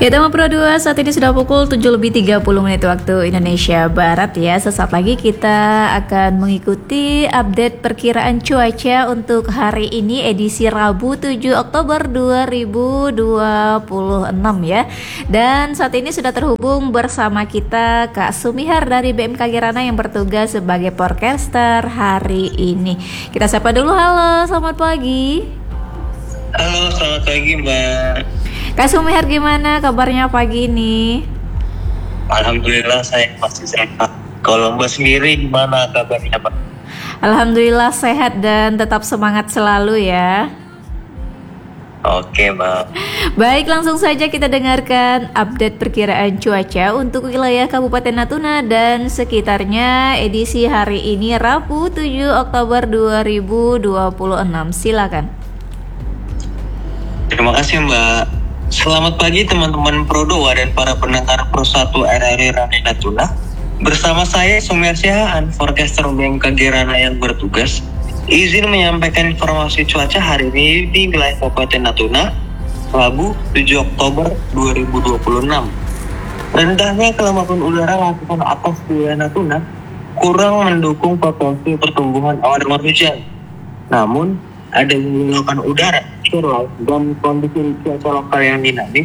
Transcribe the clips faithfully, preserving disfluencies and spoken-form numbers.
Ya teman Pro dua, saat ini sudah pukul tujuh lebih tiga puluh menit waktu Indonesia Barat ya. Sesaat lagi kita akan mengikuti update perkiraan cuaca untuk hari ini edisi Rabu tujuh Oktober dua ribu dua puluh enam ya. Dan saat ini sudah terhubung bersama kita Kak Sumihar dari B M K G Rana yang bertugas sebagai forecaster hari ini. Kita sapa dulu, halo selamat pagi. Halo, selamat pagi Mbak. Kak Sumihar, gimana kabarnya pagi ini? Alhamdulillah saya masih sehat. Kalau Mbak sendiri gimana kabarnya Mbak? Alhamdulillah sehat dan tetap semangat selalu ya. Oke Mbak. Baik, langsung saja kita dengarkan update perkiraan cuaca untuk wilayah Kabupaten Natuna dan sekitarnya edisi hari ini Rabu tujuh Oktober dua ribu dua puluh enam. Silakan. Terima kasih Mbak. Selamat pagi teman-teman Pro dua dan para pendengar Pro satu R R I Rana Natuna. Bersama saya Sumihar Sihaan, forecaster B M K G Rana yang bertugas. Izin menyampaikan informasi cuaca hari ini di wilayah Kabupaten Natuna, Rabu tujuh Oktober dua ribu dua puluh enam. Rendahnya kelembapan udara lapisan atas wilayah Natuna kurang mendukung potensi pertumbuhan awan hujan. Namun, ada gelombang udara dan kondisi cuaca lokal yang dinamis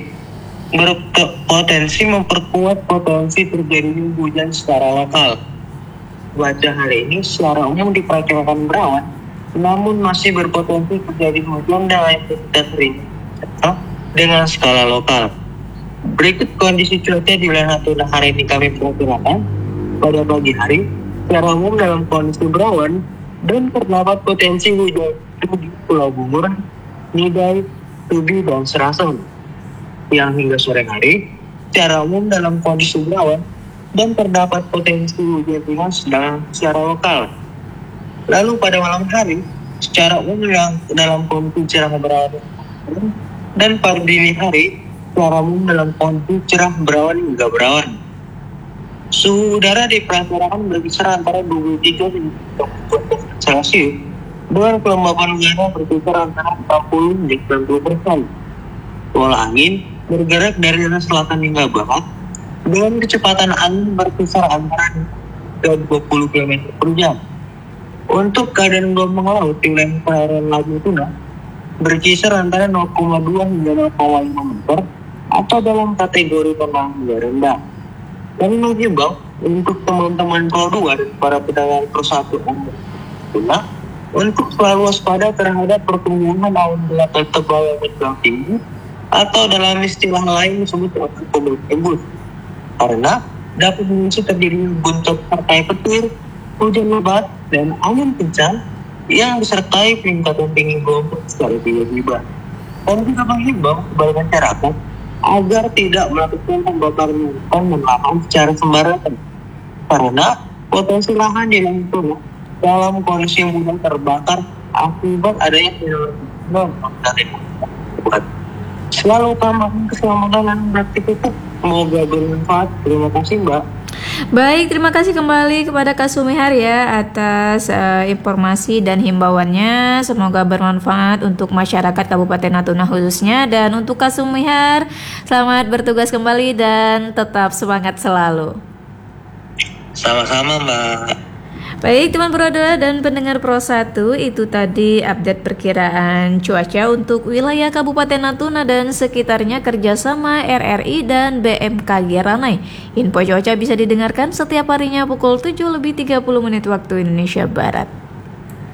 berpotensi memperkuat potensi terjadinya hujan secara lokal. Cuaca hari ini secara umum diperkirakan berawan, namun masih berpotensi terjadi hujan dengan intensitas ringan dengan skala lokal. Berikut kondisi cuaca di wilayah Natuna hari ini kami perkirakan. Pada pagi hari, secara umum dalam kondisi berawan dan terdapat potensi hujan di Pulau Bungur, Nidai, Tubi, dan Serasan. Yang hingga sore hari, secara umum dalam kondisi berawan dan terdapat potensi hujan ringan sedang secara lokal. Lalu pada malam hari, secara umum yang dalam kondisi cerah berawan dan pada dini hari, secara umum dalam kondisi cerah berawan hingga berawan. Suhu udara diperkirakan berkisar antara dua puluh tiga hingga tiga puluh derajat Celcius dengan kelembapan udara berkisar antara empat puluh hingga sembilan puluh persen. Pola angin bergerak dari arah selatan hingga barat dengan kecepatan angin berkisar antara dua puluh kilometer per jam. Untuk keadaan gelombang laut di wilayah perairan Laut Natuna berkisar antara nol koma dua hingga nol koma lima meter atau dalam kategori tenang hingga rendah. Kami mengimbau untuk teman-teman Pro dua dan para pedagang Pro satu Natuna untuk selalu waspada terhadap pertumbuhan awan gelap tebal yang sedang tinggi atau dalam istilah lain disebut kubur embus, karena dapat memicu terjadinya buntut sertai petir, hujan lebat, dan angin kencang yang disertai peningkatan tinggi gelombang secara tiba-tiba. Dan juga mengimbau kepada masyarakat agar tidak melakukan pembakaran hutan dan lahan secara sembarangan, karena potensi lahan di Natuna dalam kondisi mudah terbakar akibat adanya fenomena dari buat. Selalu utamakan keselamatan dan beraktivitas. Semoga bermanfaat. Terima kasih Mbak. Baik, terima kasih kembali kepada Kak Sumihar ya atas uh, informasi dan himbauannya. Semoga bermanfaat untuk masyarakat Kabupaten Natuna khususnya. Dan untuk Kak Sumihar, selamat bertugas kembali dan tetap semangat selalu. Sama-sama Mbak. Baik teman Pro dua dan pendengar Pro satu, itu tadi update perkiraan cuaca untuk wilayah Kabupaten Natuna dan sekitarnya kerjasama R R I dan B M K G Ranai. Info cuaca bisa didengarkan setiap harinya pukul tujuh lebih tiga puluh menit waktu Indonesia Barat.